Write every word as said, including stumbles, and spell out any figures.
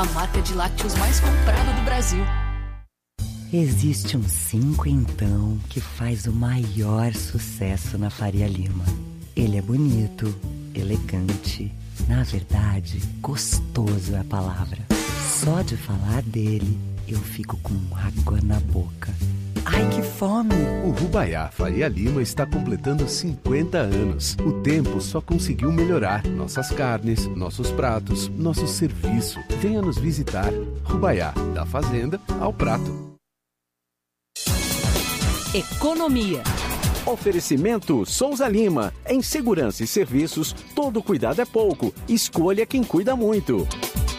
a marca de lácteos mais comprada do Brasil. Existe um cinco então que faz o maior sucesso na Faria Lima. Ele é bonito, elegante, na verdade, gostoso é a palavra. Só de falar dele, eu fico com água na boca. Ai, que fome! O Rubaiá Faria Lima está completando cinquenta anos. O tempo só conseguiu melhorar nossas carnes, nossos pratos, nosso serviço. Venha nos visitar. Rubaiá, da fazenda ao prato. Economia. Oferecimento Souza Lima. Em segurança e serviços, todo cuidado é pouco. Escolha quem cuida muito.